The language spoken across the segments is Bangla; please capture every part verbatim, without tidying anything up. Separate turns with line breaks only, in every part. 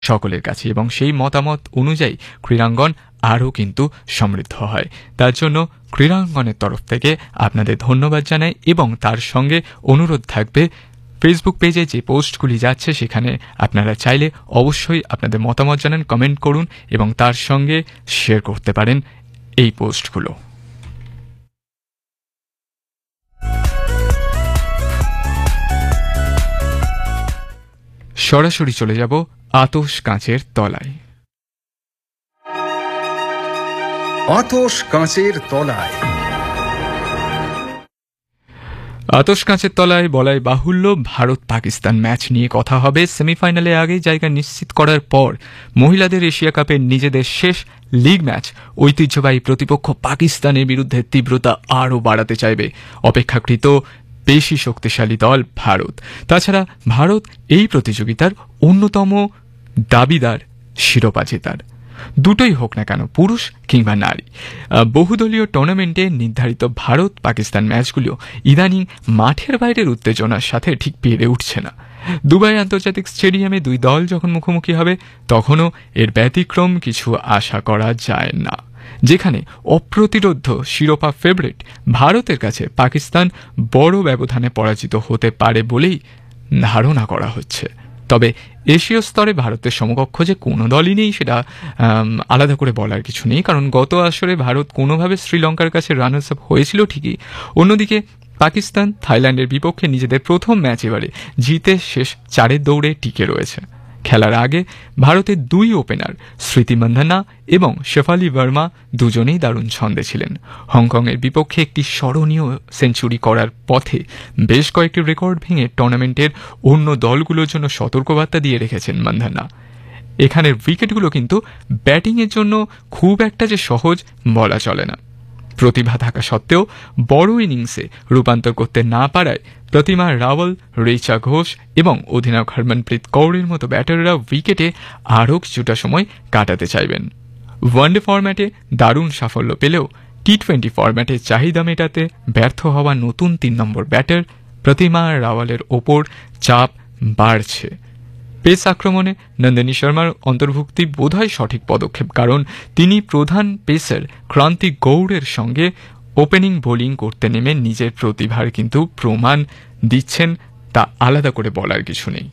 সকলের কাছে, এবং সেই মতামত অনুযায়ী ক্রীড়াঙ্গন আরও কিন্তু সমৃদ্ধ হয়। তার জন্য ক্রীড়াঙ্গনের তরফ থেকে আপনাদের ধন্যবাদ জানাই, এবং তার সঙ্গে অনুরোধ থাকবে ফেসবুক পেজে যে পোস্টগুলি যাচ্ছে সেখানে আপনারা চাইলে অবশ্যই আপনাদের মতামত জানান, কমেন্ট করুন এবং তার সঙ্গে শেয়ার করতে পারেন এই পোস্টগুলো। সরাসরি চলে যাব আতশ কাঁচের তলায়।
আতশ কাঁচের তলায়
আতশ কাঁচের তলায় বলাই বাহুল্য ভারত পাকিস্তান ম্যাচ নিয়ে কথা হবে। সেমিফাইনালে আগে জায়গা নিশ্চিত করার পর মহিলাদের এশিয়া কাপের নিজেদের শেষ লিগ ম্যাচ ঐতিহ্যবাহী প্রতিপক্ষ পাকিস্তানের বিরুদ্ধে তীব্রতা আরও বাড়াতে চাইবে অপেক্ষাকৃত বেশি শক্তিশালী দল ভারত। তাছাড়া ভারত এই প্রতিযোগিতার অন্যতম দাবিদার শিরোপা জেতার, দুটোই হোক না কেন পুরুষ কিংবা নারী। বহুদলীয় টুর্নামেন্টে নির্ধারিত ভারত পাকিস্তান ম্যাচগুলো ইদানিং মাঠের বাইরের উত্তেজনার সাথে ঠিক পেরে উঠছে না। দুবাই আন্তর্জাতিক স্টেডিয়ামে দুই দল যখন মুখোমুখি হবে তখনও এর ব্যতিক্রম কিছু আশা করা যায় না, যেখানে অপ্রতিরোধ্য শিরোপা ফেভারিট ভারতের কাছে পাকিস্তান বড় ব্যবধানে পরাজিত হতে পারে বলেই ধারণা করা হচ্ছে। তবে এশীয় স্তরে ভারতের সমকক্ষ যে কোনো দলই নেই সেটা আলাদা করে বলার কিছু নেই, কারণ গত আসরে ভারত কোনোভাবে শ্রীলঙ্কার কাছে রানার্স আপ হয়েছিল ঠিকই, অন্যদিকে পাকিস্তান থাইল্যান্ডের বিপক্ষে নিজেদের প্রথম ম্যাচ এবারে জিতে শেষ চারের দৌড়ে টিকে রয়েছে। খেলার আগে ভারতের দুই ওপেনার স্মৃতি মান্ধানা এবং শেফালি ভার্মা দুজনেই দারুণ ছন্দে ছিলেন। হংকংয়ের বিপক্ষে একটি স্মরণীয় সেঞ্চুরি করার পথে বেশ কয়েকটি রেকর্ড ভেঙে টুর্নামেন্টের অন্য দলগুলোর জন্য সতর্কবার্তা দিয়ে রেখেছেন মান্ধানা। এখানের উইকেটগুলো কিন্তু ব্যাটিংয়ের জন্য খুব একটা যে সহজ বলা চলে না। প্রতিভা থাকা সত্ত্বেও বড় ইনিংসে রূপান্তর করতে না পারায় প্রতিমা রাওয়াল, রেচা ঘোষ এবং অধিনায়ক হরমনপ্রীত কৌরের মতো ব্যাটাররা উইকেটে আরও কিছুটা সময় কাটাতে চাইবেন। ওয়ানডে ফরম্যাটে দারুণ সাফল্য পেলেও টি টোয়েন্টি ফরম্যাটে চাহিদা মেটাতে ব্যর্থ হওয়া নতুন তিন নম্বর ব্যাটার প্রতিমা রাওয়ালের ওপর চাপ বাড়ছে। পেস আক্রমণে নন্দিনী শর্মার অন্তর্ভুক্তি বোধহয় সঠিক পদক্ষেপ, কারণ তিনি প্রধান পেসার ক্রান্তি গৌড়ের সঙ্গে ওপেনিং বোলিং করতে নেমে নিজের প্রতিভার কিন্তু প্রমাণ দিচ্ছেন, তা আলাদা করে বলার কিছু নেই।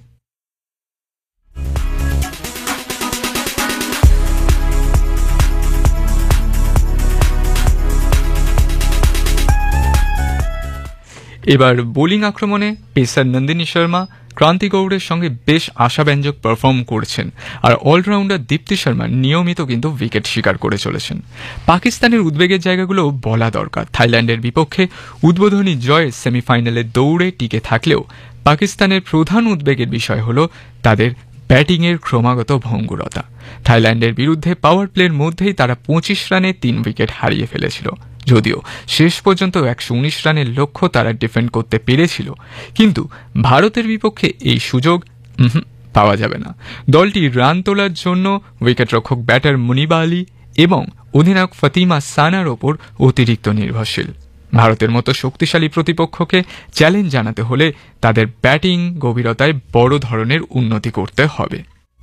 এবার বোলিং আক্রমণে পেসার নন্দিনী শর্মা ক্রান্তি গৌড়ের সঙ্গে বেশ আশাব্যঞ্জক পারফর্ম করছেন, আর অলরাউন্ডার দীপ্তি শর্মা নিয়মিত কিন্তু উইকেট শিকার করে চলেছেন। পাকিস্তানের উদ্বেগের জায়গাগুলো বলা দরকার। থাইল্যান্ডের বিপক্ষে উদ্বোধনী জয়ে সেমিফাইনালে দৌড়ে টিকে থাকলেও পাকিস্তানের প্রধান উদ্বেগের বিষয় হল তাদের ব্যাটিংয়ের ক্রমাগত ভঙ্গুরতা। থাইল্যান্ডের বিরুদ্ধে পাওয়ার প্লের মধ্যেই তারা পঁচিশ রানে তিন উইকেট হারিয়ে ফেলেছিল, যদিও শেষ পর্যন্ত একশো উনিশ রানের লক্ষ্য তারা ডিফেন্ড করতে পেরেছিল, কিন্তু ভারতের বিপক্ষে এই সুযোগ পাওয়া যাবে না। দলটি রান তোলার জন্য উইকেটরক্ষক ব্যাটার মুনিবা আলী এবং অধিনায়ক ফাতিমা সানার ওপর অতিরিক্ত নির্ভরশীল। ভারতের মতো শক্তিশালী প্রতিপক্ষকে চ্যালেঞ্জ জানাতে হলে তাদের ব্যাটিং গভীরতায় বড় ধরনের উন্নতি করতে হবে।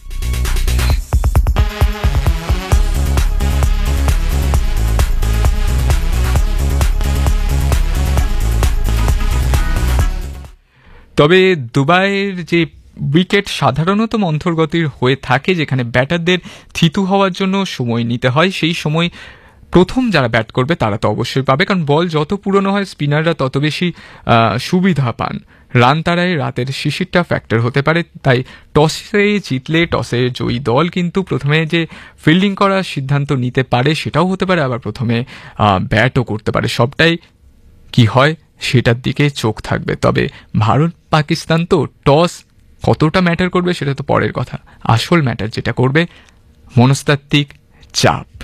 তবে দুবাইয়ের যে উইকেট সাধারণত মন্থরগতির হয়ে থাকে, যেখানে ব্যাটারদের থিতু হওয়ার জন্য সময় নিতে হয়, সেই সময় প্রথম যারা ব্যাট করবে তারা তো অবশ্যই পাবে, কারণ বল যত পুরনো হয় স্পিনাররা তত বেশি সুবিধা পান। রান তাড়ায় রাতের শিশিরটা ফ্যাক্টর হতে পারে, তাই টসে জিতলে টসে জয়ী দল কিন্তু প্রথমে যে ফিল্ডিং করার সিদ্ধান্ত নিতে পারে সেটাও হতে পারে, আবার প্রথমে ব্যাটও করতে পারে। সবটাই কি হয় সেটার দিকে চোখ থাকবে। তবে ভারত পাকিস্তান তো টস কতটা ম্যাটার করবে সেটা তো পরের কথা, আসল ম্যাটার যেটা করবে মনস্তাত্ত্বিক চাপ।